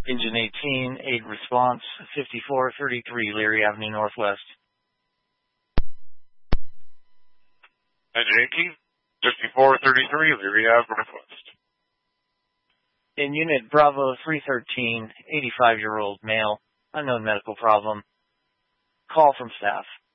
Engine 18, aid response, 5433 Leary Avenue Northwest. Engine 18, 5433 Leary Avenue Northwest. In Unit Bravo 313, 85-year-old male, unknown medical problem. Call from staff.